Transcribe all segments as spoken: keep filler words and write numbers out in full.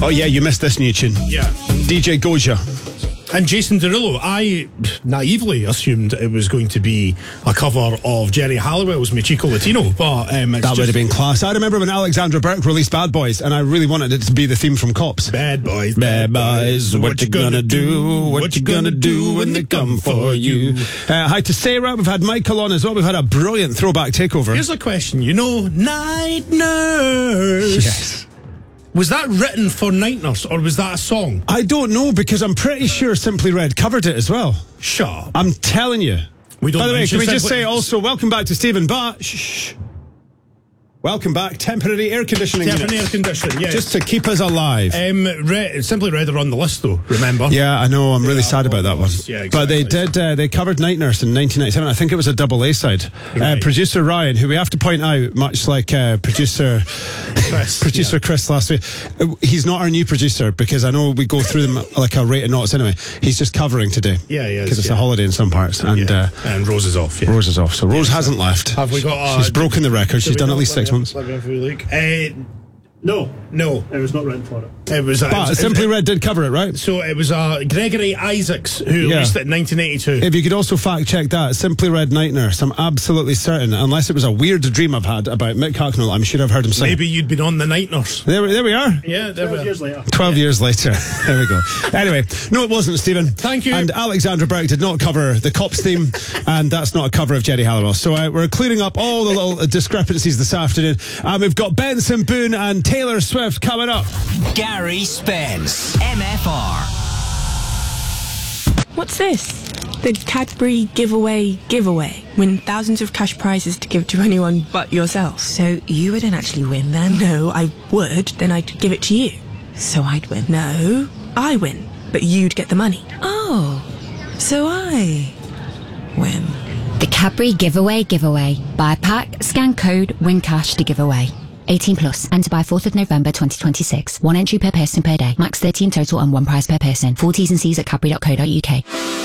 Oh yeah, you missed this new tune. Yeah. D J Goja. And Jason Derulo. I naively assumed it was going to be a cover of Jerry Halliwell's Mi Chico Latino, but um, it's That just would have been class. I remember when Alexandra Burke released Bad Boys, and I really wanted it to be the theme from Cops. Bad Boys, Bad Boys, what you gonna do? What you gonna do when they come for you? Uh, hi to Sarah. We've had Michael on as well. We've had a brilliant throwback takeover. Here's a question. You know, Night Nurse. Yes. Was that written for Night Nurse, or was that a song? I don't know, because I'm pretty sure Simply Red covered it as well. Shut up. I'm telling you. We don't By the way, mention can we just Simply- say also, welcome back to Stephen But. Shh. Welcome back, temporary air conditioning Temporary unit. air conditioning, yes. Just to keep us alive. Um, Red, Simply Red are on the list, though, remember? Yeah, I know. I'm really Yeah, sad about that one. yeah, But they exactly. did. Uh, they covered Night Nurse in nineteen ninety-seven. I think it was a double A side. Uh, Right. producer Ryan, who we have to point out, much like uh, producer Chris, producer yeah. Chris last week, uh, he's not our new producer, because I know we go through them like a rate of knots anyway. He's just covering today. Yeah, he is, Because it's yeah. a holiday in some parts, and Yeah. uh, and Rose is off, yeah. Rose is off. So Rose hasn't left. Have we got a- She's broken the record. She's Did we done at not- least let six me- months. Let me have a look. Uh, No, no, it was not written for it. it was. Uh, it But was- Simply it- Red did cover it, right? So it was uh, Gregory Isaacs who Yeah. released it in nineteen eighty-two. If you could also fact check that, Simply Red Night Nurse, I'm absolutely certain, unless it was a weird dream I've had about Mick Hucknall, I'm sure I've heard him sing. Maybe you'd been on the Night Nurse. There, we- there we are. Yeah, there we Twelve are. years later. Twelve years later. There we go. Anyway, no, it wasn't, Stephen. Thank you. And Alexandra Burke did not cover the Cops theme, and that's not a cover of Jerry Halliwell. So uh, we're clearing up all the little uh, discrepancies this afternoon. And we've got Benson Boone and Taylor Swift coming up. Gary Spence, M F R. What's this? The Cadbury giveaway giveaway. Win thousands of cash prizes to give to anyone but yourself. So you wouldn't actually win then? No, I would, then I'd give it to you. So I'd win. No, I win, but you'd get the money. Oh, so I win. The Cadbury Giveaway Giveaway. Buy a pack, scan code, win cash to give away. eighteen plus. Enter by fourth of November twenty twenty-six. One entry per person per day. Max thirty in total and one prize per person. Full T's and C's at cadbury dot co dot uk.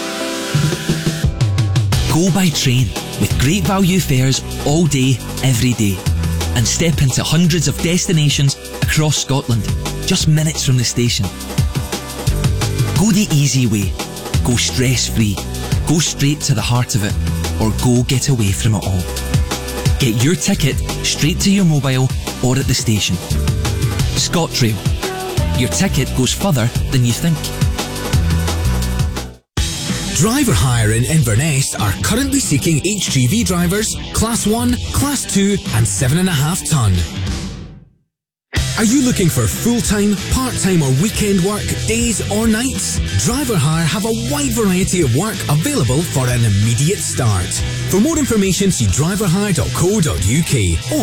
Go by train with great value fares all day, every day. And step into hundreds of destinations across Scotland, just minutes from the station. Go the easy way. Go stress-free. Go straight to the heart of it. Or go get away from it all. Get your ticket straight to your mobile or at the station. ScotRail. Your ticket goes further than you think. Driver Hire in Inverness are currently seeking H G V drivers, Class one, Class two and seven point five tonne. Are you looking for full-time, part-time or weekend work, days or nights? Driver Hire have a wide variety of work available for an immediate start. For more information, see driver hire dot co dot uk or